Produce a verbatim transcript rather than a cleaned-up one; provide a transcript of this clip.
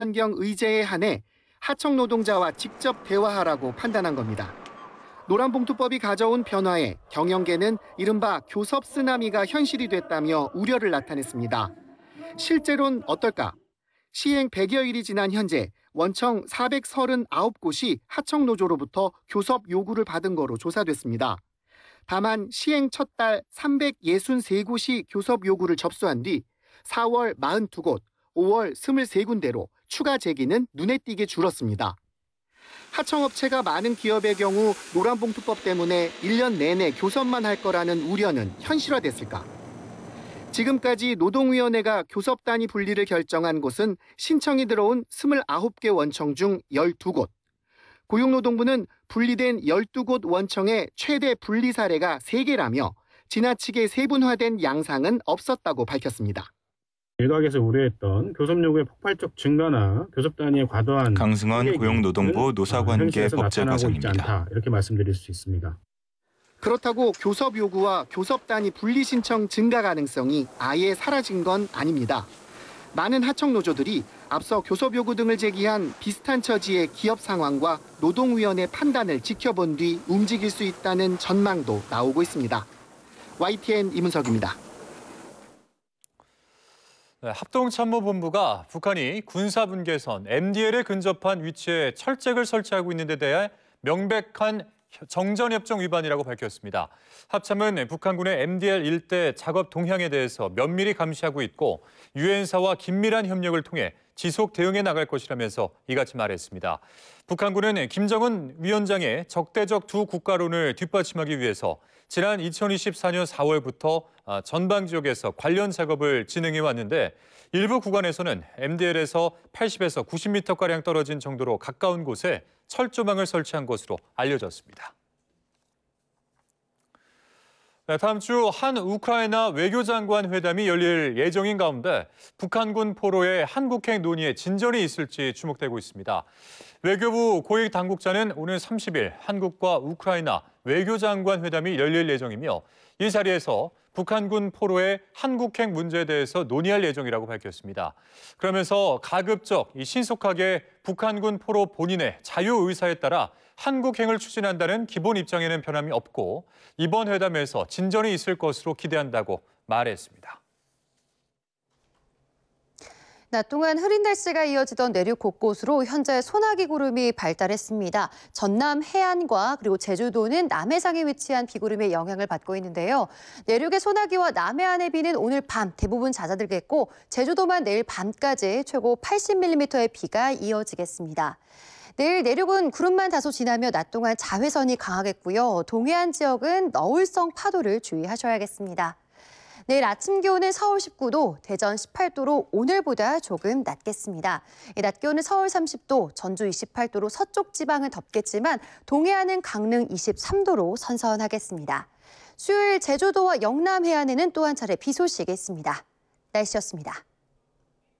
환경 의제에 한해 하청 노동자와 직접 대화하라고 판단한 겁니다. 노란봉투법이 가져온 변화에 경영계는 이른바 교섭 쓰나미가 현실이 됐다며 우려를 나타냈습니다. 실제로는 어떨까? 시행 백여일이 지난 현재 원청 사백삼십구 곳이 하청노조로부터 교섭 요구를 받은 거로 조사됐습니다. 다만 시행 첫 달 삼백육십삼 곳이 교섭 요구를 접수한 뒤 사월 사십이 곳, 오월 이십삼 군데로 추가 제기는 눈에 띄게 줄었습니다. 하청업체가 많은 기업의 경우 노란봉투법 때문에 일 년 내내 교섭만 할 거라는 우려는 현실화됐을까? 지금까지 노동위원회가 교섭 단위 분리를 결정한 곳은 신청이 들어온 이십구 개 원청 중 십이 곳. 고용노동부는 분리된 십이 곳 원청의 최대 분리 사례가 세 개라며 지나치게 세분화된 양상은 없었다고 밝혔습니다. 일각에서 우려했던 교섭 요구의 폭발적 증가나 교섭 단위의 과도한 강승원 고용노동부 노사관계 법제과장입니다. 이렇게 말씀드릴 수 있습니다. 그렇다고 교섭 요구와 교섭 단위 분리 신청 증가 가능성이 아예 사라진 건 아닙니다. 많은 하청 노조들이 앞서 교섭 요구 등을 제기한 비슷한 처지의 기업 상황과 노동위원회 판단을 지켜본 뒤 움직일 수 있다는 전망도 나오고 있습니다. 와이티엔 이문석입니다. 네, 합동참모본부가 북한이 군사분계선 엠디엘에 근접한 위치에 철책을 설치하고 있는 데 대해 명백한 정전협정 위반이라고 밝혔습니다. 합참은 북한군의 엠디엘 일대 작업 동향에 대해서 면밀히 감시하고 있고 유엔사와 긴밀한 협력을 통해 지속 대응해 나갈 것이라면서 이같이 말했습니다. 북한군은 김정은 위원장의 적대적 두 국가론을 뒷받침하기 위해서 지난 이천이십사 년 사월부터 전방 지역에서 관련 작업을 진행해 왔는데 일부 구간에서는 엠디엘에서 팔십에서 구십 미터가량 떨어진 정도로 가까운 곳에 철조망을 설치한 것으로 알려졌습니다. 네, 다음 주 한 우크라이나 외교장관 회담이 열릴 예정인 가운데 북한군 포로의 한국행 논의에 진전이 있을지 주목되고 있습니다. 외교부 고위 당국자는 오늘 삼십 일 한국과 우크라이나 외교장관 회담이 열릴 예정이며 이 자리에서 북한군 포로의 한국행 문제에 대해서 논의할 예정이라고 밝혔습니다. 그러면서 가급적 신속하게 북한군 포로 본인의 자유의사에 따라 한국행을 추진한다는 기본 입장에는 변함이 없고 이번 회담에서 진전이 있을 것으로 기대한다고 말했습니다. 낮 동안 흐린 날씨가 이어지던 내륙 곳곳으로 현재 소나기 구름이 발달했습니다. 전남 해안과 그리고 제주도는 남해상에 위치한 비구름의 영향을 받고 있는데요. 내륙의 소나기와 남해안의 비는 오늘 밤 대부분 잦아들겠고 제주도만 내일 밤까지 최고 팔십 밀리미터의 비가 이어지겠습니다. 내일 내륙은 구름만 다소 지나며 낮 동안 자외선이 강하겠고요. 동해안 지역은 너울성 파도를 주의하셔야겠습니다. 내일 아침 기온은 서울 십구 도, 대전 십팔 도로 오늘보다 조금 낮겠습니다. 낮 기온은 서울 삼십 도, 전주 이십팔 도로 서쪽 지방은 덥겠지만 동해안은 강릉 이십삼 도로 선선하겠습니다. 수요일 제주도와 영남 해안에는 또 한 차례 비 소식이 있습니다. 날씨였습니다.